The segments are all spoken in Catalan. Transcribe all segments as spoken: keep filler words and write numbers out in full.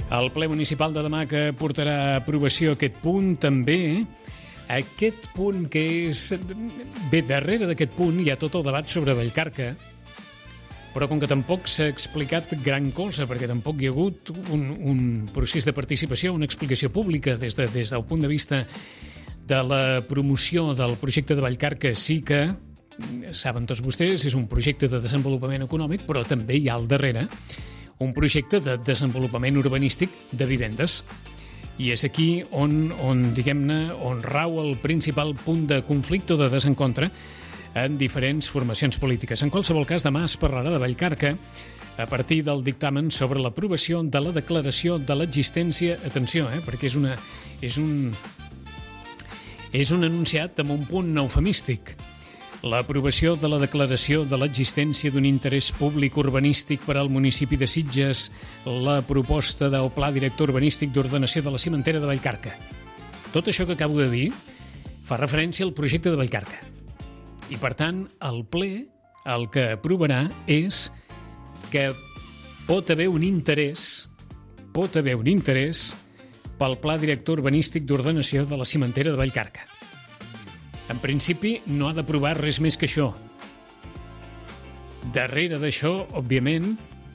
El ple municipal de demà que portarà a aprovació aquest punt també, aquest punt que és... Bé, darrere d'aquest punt hi ha tot el debat sobre Vallcarca, però com que tampoc s'ha explicat gran cosa, perquè tampoc hi ha hagut un, un procés de participació, una explicació pública des, de, des del punt de vista de la promoció del projecte de Vallcarca, sí que, saben tots vostès, és un projecte de desenvolupament econòmic, però també hi ha al darrere un projecte de desenvolupament urbanístic de vivendes. I és aquí on, on diguem-ne, on rau el principal punt de conflicte o de desencontre en diferents formacions polítiques. En qualsevol cas, demà es parlarà de Vallcarca a partir del dictamen sobre l'aprovació de la declaració de l'existència, atenció, eh, perquè és una és un és un enunciat amb un punt eufemístic. L'aprovació de la declaració de l'existència d'un interès públic urbanístic per al municipi de Sitges, la proposta del Pla Director Urbanístic d'Ordenació de la Cimentera de Vallcarca. Tot això que acabo de dir fa referència al projecte de Vallcarca. I, per tant, el ple el que aprovarà és que pot haver un interès, pot haver un interès pel Pla Director Urbanístic d'Ordenació de la Cimentera de Vallcarca. En principi, no ha d'aprovar res més que això. Darrere d'això, òbviament,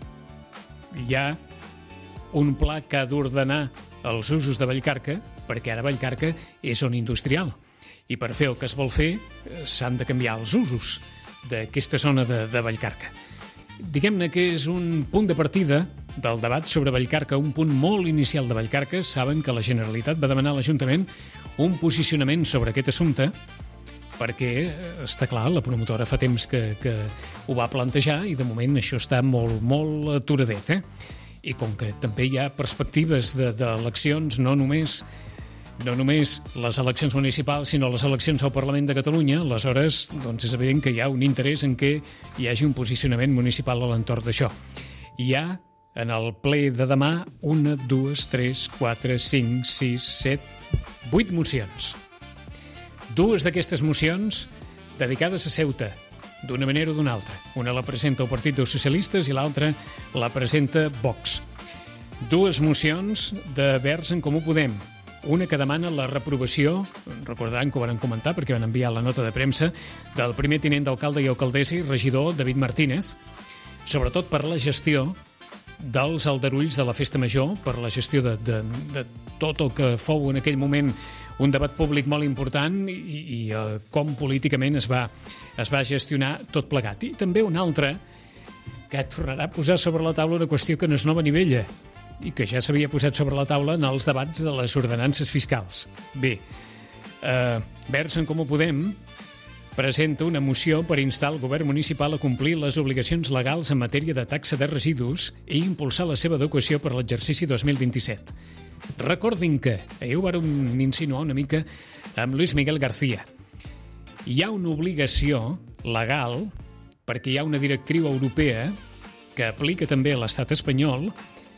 hi ha un pla que ha d'ordenar els usos de Vallcarca, perquè ara Vallcarca és zona industrial. I per fer el que es vol fer, s'han de canviar els usos d'aquesta zona de, de Vallcarca. Diguem-ne que és un punt de partida del debat sobre Vallcarca, un punt molt inicial de Vallcarca. Saben que la Generalitat va demanar a l'Ajuntament un posicionament sobre aquest assumpte, perquè, està clar, la promotora fa temps que, que ho va plantejar i de moment això està molt, molt aturadet, eh? I com que també hi ha perspectives d'eleccions, no només no només les eleccions municipals, sinó les eleccions al Parlament de Catalunya, aleshores doncs és evident que hi ha un interès en què hi hagi un posicionament municipal a l'entorn d'això. Hi ha en el ple de demà una, dues, tres, quatre, cinc, sis, set, vuit mocions. Dues d'aquestes mocions dedicades a Ceuta, d'una manera o d'una altra. Una la presenta el Partit dels Socialistes i l'altra la presenta Vox. Dues mocions de Verds en Comú Podem. Una que demana la reprovació, recordaran que ho van comentar perquè van enviar la nota de premsa, del primer tinent d'alcalde i alcaldessa i regidor David Martínez, sobretot per la gestió dels aldarulls de la Festa Major, per la gestió de, de, de tot el que fou en aquell moment un debat públic molt important i, i uh, com políticament es va, es va gestionar tot plegat. I també una altra que tornarà a posar sobre la taula una qüestió que no és nova ni vella i que ja s'havia posat sobre la taula en els debats de les ordenances fiscals. Bé, uh, Verds en Comú Podem presenta una moció per instar el govern municipal a complir les obligacions legals en matèria de taxa de residus i impulsar la seva adequació per l'exercici dos mil vint-i-set. Recordin que, ahir ho vàrem insinuar una mica amb Luis Miguel García, hi ha una obligació legal perquè hi ha una directriu europea que aplica també a l'estat espanyol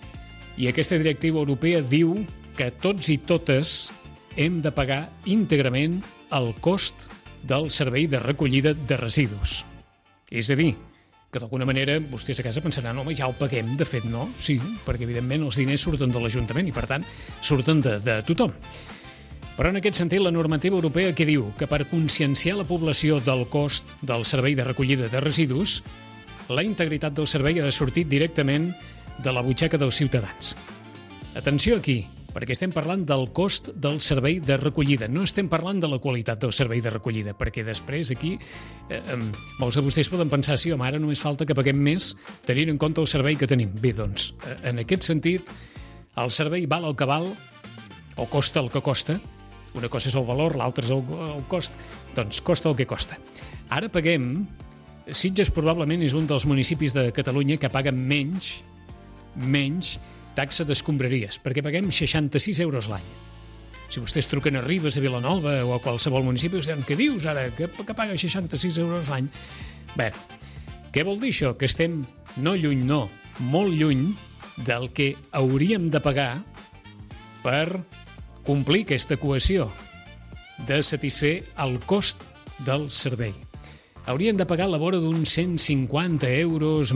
i aquesta directriu europea diu que tots i totes hem de pagar íntegrament el cost del servei de recollida de residus. És a dir, que d'alguna manera vostès a casa pensaran, home, ja ho paguem, de fet no, sí, perquè evidentment els diners surten de l'Ajuntament i per tant surten de, de tothom. Però en aquest sentit la normativa europea que diu que per conscienciar la població del cost del servei de recollida de residus, la integritat del servei ha de sortir directament de la butxaca dels ciutadans. Atenció aquí, perquè estem parlant del cost del servei de recollida, no estem parlant de la qualitat del servei de recollida, perquè després aquí eh, molts de vostès poden pensar, sí, home, ara només falta que paguem més tenint en compte el servei que tenim. Bé, doncs, en aquest sentit, el servei val el que val, o costa el que costa, una cosa és el valor, l'altra és el, el cost, doncs costa el que costa. Ara paguem, Sitges probablement és un dels municipis de Catalunya que paguen menys, menys taxa d'escombraries, perquè paguem seixanta-sis euros l'any. Si vostès truquen a Ribes, a Vilanova o a qualsevol municipi, us diuen, què dius ara, que, que paga seixanta-sis euros l'any? Bé, què vol dir això? Que estem no lluny, no, molt lluny del que hauríem de pagar per complir aquesta equació de satisfer el cost del servei. Haurien de pagar a la vora d'uns cent cinquanta euros